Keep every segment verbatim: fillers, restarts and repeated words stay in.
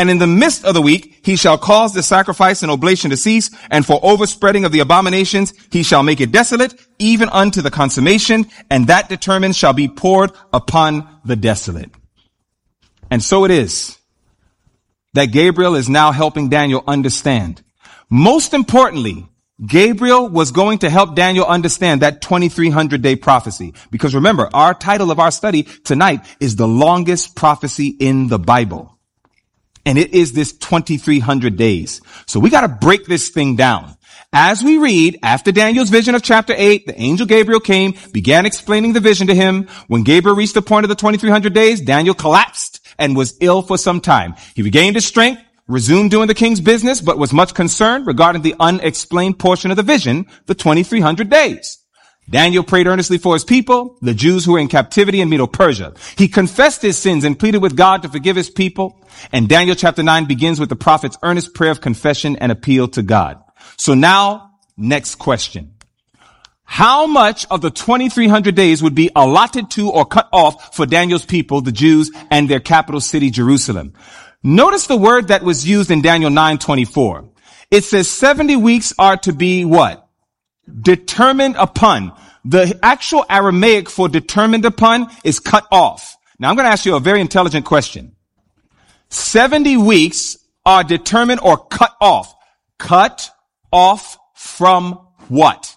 And in the midst of the week, he shall cause the sacrifice and oblation to cease, and for overspreading of the abominations, he shall make it desolate, even unto the consummation, and that determined shall be poured upon the desolate. And so it is that Gabriel is now helping Daniel understand. Most importantly, Gabriel was going to help Daniel understand that twenty-three hundred day prophecy. Because remember, our title of our study tonight is the longest prophecy in the Bible. And it is this twenty-three hundred days. So we got to break this thing down. As we read, after Daniel's vision of chapter eight, the angel Gabriel came, began explaining the vision to him. When Gabriel reached the point of the twenty-three hundred days, Daniel collapsed and was ill for some time. He regained his strength, resumed doing the king's business, but was much concerned regarding the unexplained portion of the vision, the twenty-three hundred days. Daniel prayed earnestly for his people, the Jews who were in captivity in Medo-Persia. He confessed his sins and pleaded with God to forgive his people. And Daniel chapter nine begins with the prophet's earnest prayer of confession and appeal to God. So now, next question. How much of the twenty-three hundred days would be allotted to or cut off for Daniel's people, the Jews, and their capital city, Jerusalem? Notice the word that was used in Daniel nine twenty-four. It says seventy weeks are to be what? Determined upon. The actual Aramaic for determined upon is cut off. Now I'm going to ask you a very intelligent question. seventy weeks are determined or cut off. Cut off from what?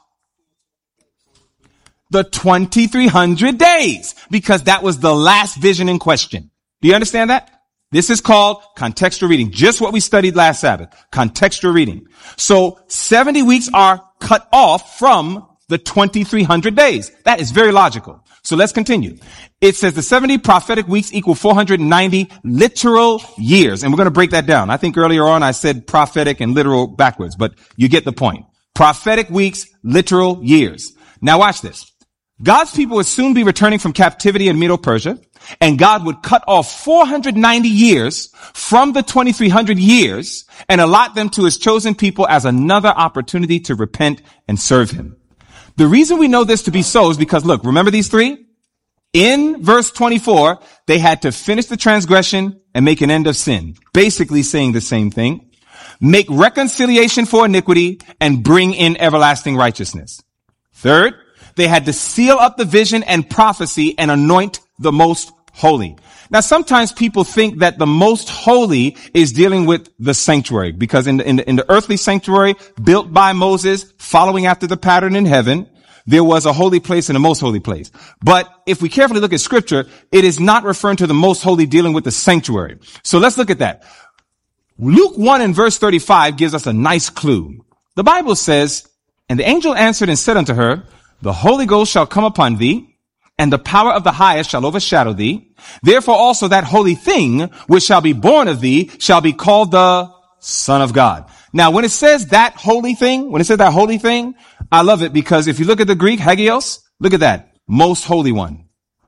The twenty-three hundred days. Because that was the last vision in question. Do you understand that? This is called contextual reading. Just what we studied last Sabbath. Contextual reading. So seventy weeks are cut off from the twenty-three hundred days. That is very logical. So let's continue. It says the seventy prophetic weeks equal four hundred ninety literal years. And we're going to break that down. I think earlier on I said prophetic and literal backwards, but you get the point. Prophetic weeks, literal years. Now watch this. God's people would soon be returning from captivity in Medo-Persia, and God would cut off four hundred ninety years from the twenty-three hundred years and allot them to his chosen people as another opportunity to repent and serve him. The reason we know this to be so is because, look, remember these three? In verse twenty-four, they had to finish the transgression and make an end of sin. Basically saying the same thing. Make reconciliation for iniquity and bring in everlasting righteousness. Third, they had to seal up the vision and prophecy and anoint the most holy. Now, sometimes people think that the most holy is dealing with the sanctuary, because in the, in the, in the earthly sanctuary built by Moses, following after the pattern in heaven, there was a holy place and a most holy place. But if we carefully look at scripture, it is not referring to the most holy dealing with the sanctuary. So let's look at that. Luke one and verse thirty-five gives us a nice clue. The Bible says, and the angel answered and said unto her, the Holy Ghost shall come upon thee, and the power of the highest shall overshadow thee. Therefore also that holy thing which shall be born of thee shall be called the Son of God. Now, when it says that holy thing, when it says that holy thing, I love it, because if you look at the Greek, hagios, look at that, most holy one.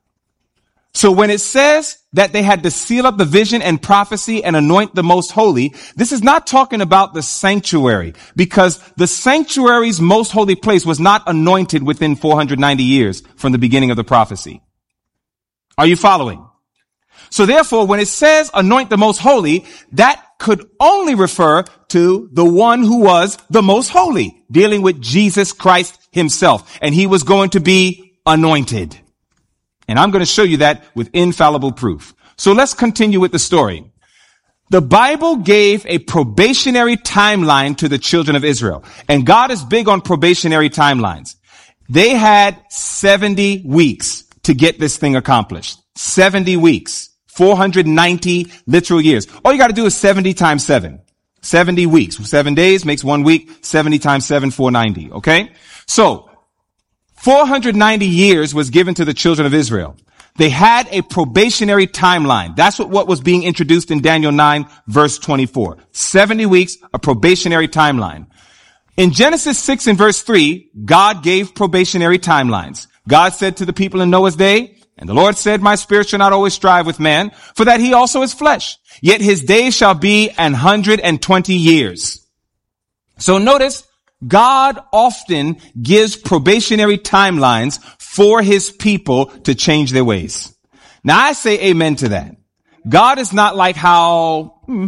So when it says that they had to seal up the vision and prophecy and anoint the most holy, this is not talking about the sanctuary, because the sanctuary's most holy place was not anointed within four hundred ninety years from the beginning of the prophecy. Are you following? So therefore, when it says anoint the most holy, that could only refer to the one who was the most holy, dealing with Jesus Christ himself. And he was going to be anointed. And I'm going to show you that with infallible proof. So let's continue with the story. The Bible gave a probationary timeline to the children of Israel. And God is big on probationary timelines. They had seventy weeks to get this thing accomplished. seventy weeks. four hundred ninety literal years. All you got to do is seventy times seven. seventy weeks. Seven days makes one week. seventy times seven, four hundred ninety. Okay? So, four hundred ninety years was given to the children of Israel. They had a probationary timeline. That's what, what was being introduced in Daniel nine, verse twenty-four. seventy weeks, a probationary timeline. In Genesis six and verse three, God gave probationary timelines. God said to the people in Noah's day, and the Lord said, my spirit shall not always strive with man, for that he also is flesh. Yet his days shall be an hundred and twenty years. So notice, God often gives probationary timelines for his people to change their ways. Now I say amen to that. God is not like how